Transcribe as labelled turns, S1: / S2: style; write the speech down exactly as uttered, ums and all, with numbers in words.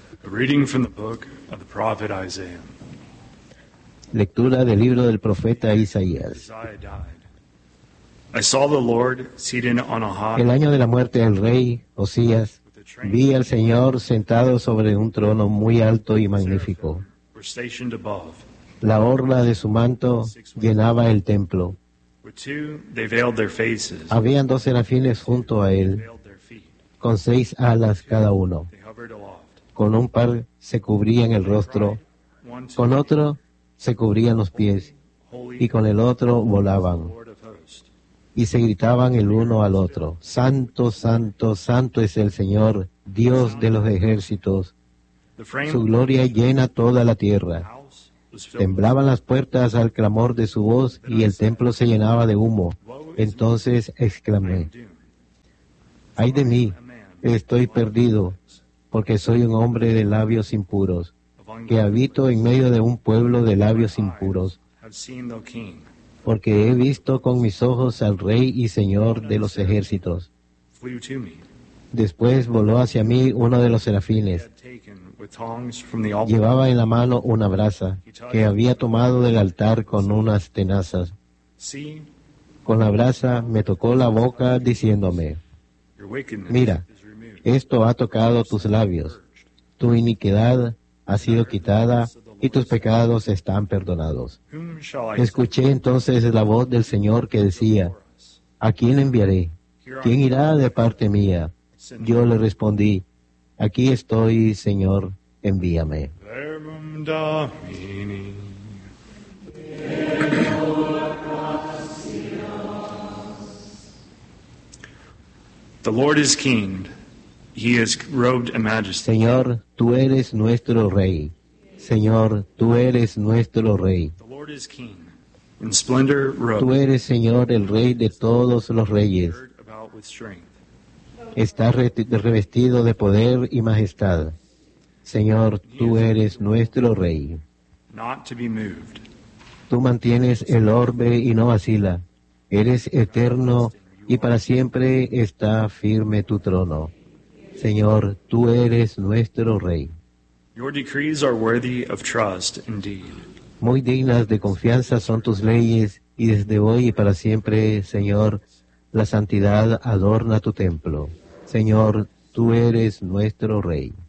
S1: A reading from the book of the prophet Isaiah.
S2: Lectura del libro del profeta Isaías.
S1: Isaiah died. I saw the Lord seated on a high.
S2: El año de la muerte del rey Osías, vi al Señor sentado sobre un trono muy alto y magnífico.
S1: Were stationed above.
S2: La orla de su manto llenaba el templo.
S1: With two, they veiled their faces.
S2: Habían dos serafines junto a él,
S1: Veiled their feet.
S2: con seis alas cada uno.
S1: They hovered aloft.
S2: Con un par se cubrían el rostro,
S1: One to
S2: con otro se cubrían los pies,
S1: holy,
S2: y con el otro volaban.
S1: Lord of hosts.
S2: Y se gritaban el uno al otro: Santo, santo, santo es el Señor, Dios de los ejércitos.
S1: The frame
S2: Su gloria llena toda la
S1: of the
S2: tierra.
S1: house was filled.
S2: Temblaban las puertas al clamor de su voz y el templo se llenaba de humo. Entonces exclamé:
S1: Doom.
S2: ¡Ay de mí!
S1: A man
S2: Estoy perdido, porque soy un hombre de labios impuros, que habito en medio de un pueblo de labios impuros,
S1: have seen the King.
S2: porque he visto con mis ojos al Rey y Señor de los ejércitos.
S1: Flew to me.
S2: Después voló hacia mí uno de los
S1: He
S2: serafines.
S1: had taken with tongs from the altar.
S2: Llevaba en la mano una brasa que había tomado del altar con unas tenazas.
S1: See,
S2: Con la brasa me tocó la boca diciéndome:
S1: your wickedness
S2: Mira,
S1: is removed.
S2: esto ha tocado tus labios. Tu iniquidad ha sido quitada y tus pecados están perdonados.
S1: Whom shall I
S2: Escuché entonces la voz del Señor que decía: ¿A quién enviaré? ¿Quién irá de parte mía? Yo le respondí: Aquí estoy, Señor, envíame.
S1: Verbum Domini. The Lord is King. He is robed in majesty.
S2: Señor, tú eres nuestro Rey. Señor, tú eres nuestro Rey.
S1: The Lord is King. In splendor
S2: Tú
S1: robed,
S2: eres, Señor, el Rey de todos los reyes.
S1: girt about with strength.
S2: Estás re- revestido de poder y majestad. Señor, tú eres nuestro Rey.
S1: Not to be moved.
S2: Tú mantienes el orbe y no vacila. Eres eterno y para siempre está firme tu trono. Señor, tú eres nuestro Rey.
S1: Your decrees are worthy of trust indeed.
S2: Muy dignas de confianza son tus leyes, y desde hoy y para siempre, Señor, la santidad adorna tu templo. Señor, tú eres nuestro Rey.